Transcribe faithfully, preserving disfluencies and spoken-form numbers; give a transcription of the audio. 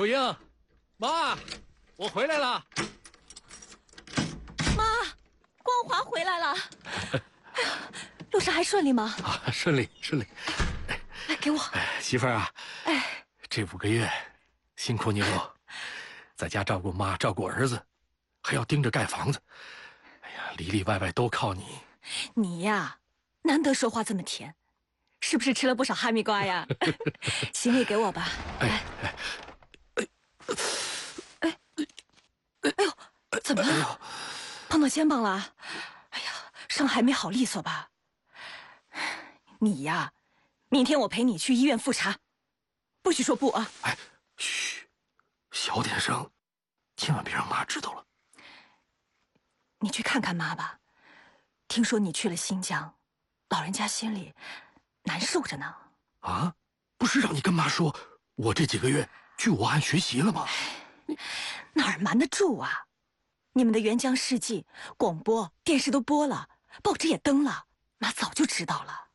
楚英，妈，我回来了。 妈，光华回来了。哎呀，路上还顺利吗？ 啊，顺利顺利。 来，给我。 哎，媳妇儿啊， 哎， 这五个月辛苦你了，在家照顾妈，照顾儿子，还要盯着盖房子。哎呀，里里外外都靠你。 你呀，难得说话这么甜，是不是吃了不少哈密瓜呀？行李给我吧。 哎哎哎哎哎呦，怎么了？碰到肩膀了？哎呀，伤还没好利索吧？你呀，明天我陪你去医院复查，不许说不啊！ 哎，嘘，小点声，千万别让妈知道了。 你去看看妈吧，听说你去了新疆，老人家心里难受着呢。 啊，不是让你跟妈说，我这几个月去武汉学习了吗？ 哪儿瞒得住啊！你们的援疆事迹，广播、电视都播了，报纸也登了，妈早就知道了。